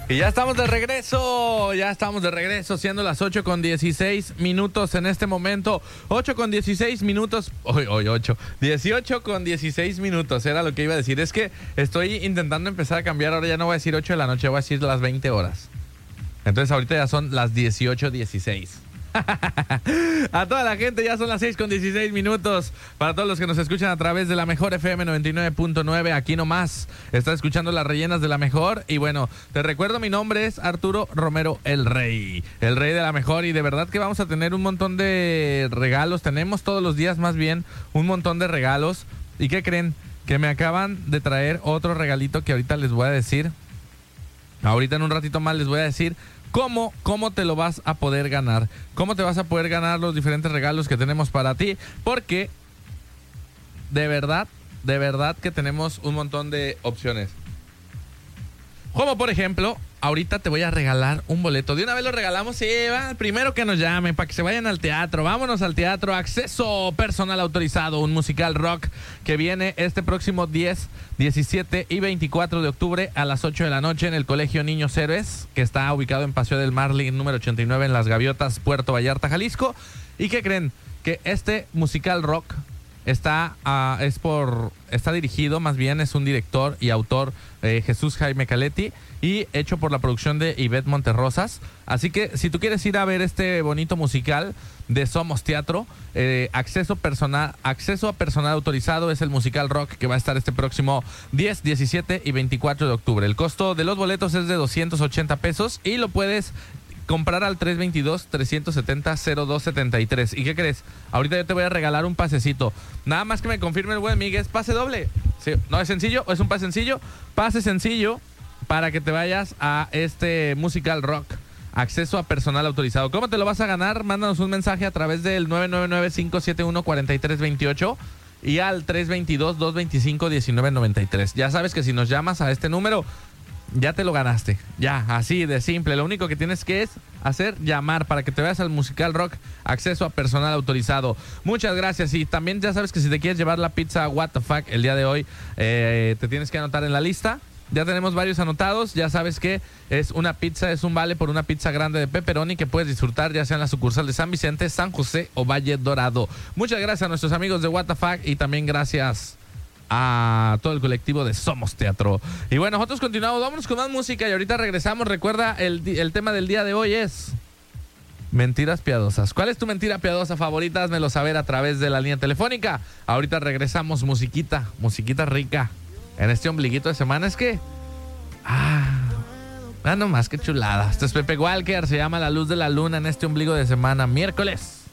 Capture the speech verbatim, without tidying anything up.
Y ya estamos de regreso, ya estamos de regreso, siendo las ocho con dieciséis minutos en este momento. ocho con dieciséis minutos, hoy, hoy ocho, dieciocho con dieciséis minutos, era lo que iba a decir. Es que estoy intentando empezar a cambiar, ahora ya no voy a decir ocho de la noche, voy a decir las veinte horas. Entonces ahorita ya son las dieciocho dieciséis. A toda la gente ya son las seis con dieciséis minutos. Para todos los que nos escuchan a través de la Mejor F M noventa y nueve punto nueve, aquí nomás estás escuchando las rellenas de la Mejor. Y bueno, te recuerdo, mi nombre es Arturo Romero, el Rey, el Rey de la Mejor. Y de verdad que vamos a tener un montón de regalos. Tenemos todos los días más bien un montón de regalos. ¿Y qué creen? Que me acaban de traer otro regalito que ahorita les voy a decir. Ahorita en un ratito más les voy a decir ¿Cómo, ¿Cómo te lo vas a poder ganar? ¿Cómo te vas a poder ganar los diferentes regalos que tenemos para ti? Porque de verdad, de verdad que tenemos un montón de opciones. Como por ejemplo, ahorita te voy a regalar un boleto. De una vez lo regalamos, sí, va, el primero que nos llame para que se vayan al teatro. Vámonos al teatro. Acceso personal autorizado, un musical rock que viene este próximo diez, diecisiete y veinticuatro de octubre a las ocho de la noche en el Colegio Niños Héroes, que está ubicado en Paseo del Marlin número ochenta y nueve en Las Gaviotas, Puerto Vallarta, Jalisco. ¿Y qué creen? Que este musical rock Está, uh, es por, está dirigido, más bien es un director y autor, eh, Jesús Jaime Caletti, y hecho por la producción de Ivette Monterrosas. Así que si tú quieres ir a ver este bonito musical de Somos Teatro, eh, acceso personal, acceso a personal autorizado, es el musical rock que va a estar este próximo diez, diecisiete y veinticuatro de octubre. El costo de los boletos es de doscientos ochenta pesos y lo puedes comprar al tres dos dos, tres siete cero, cero dos siete tres. ¿Y qué crees? Ahorita yo te voy a regalar un pasecito. Nada más que me confirme el buen Miguel, ¿es pase doble? Sí. ¿No es sencillo? ¿Es un pase sencillo? Pase sencillo para que te vayas a este musical rock. Acceso a personal autorizado. ¿Cómo te lo vas a ganar? Mándanos un mensaje a través del nueve nueve nueve, cinco siete uno, cuatro tres dos ocho y al tres dos dos, dos dos cinco, uno nueve nueve tres. Ya sabes que si nos llamas a este número, ya te lo ganaste, ya, así de simple. Lo único que tienes que es hacer llamar para que te vayas al musical rock, acceso a personal autorizado. Muchas gracias. Y también ya sabes que si te quieres llevar la pizza What the Fuck el día de hoy, eh, te tienes que anotar en la lista. Ya tenemos varios anotados. Ya sabes que es una pizza, es un vale por una pizza grande de pepperoni que puedes disfrutar ya sea en la sucursal de San Vicente, San José o Valle Dorado. Muchas gracias a nuestros amigos de What the Fuck y también gracias a todo el colectivo de Somos Teatro. Y bueno, nosotros continuamos, vámonos con más música y ahorita regresamos. Recuerda, el, el tema del día de hoy es mentiras piadosas. ¿Cuál es tu mentira piadosa favorita? Házmelo saber a través de la línea telefónica. Ahorita regresamos, musiquita, musiquita rica en este ombliguito de semana. Es que ah, ah no más que chulada. Esto es Pepe Walker, se llama La Luz de la Luna en este ombligo de semana, miércoles.